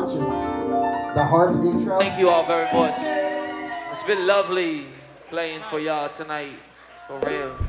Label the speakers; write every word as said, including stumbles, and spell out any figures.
Speaker 1: Conscience, the Heart intro.
Speaker 2: Thank you all very much. It's been lovely playing for y'all tonight, for real.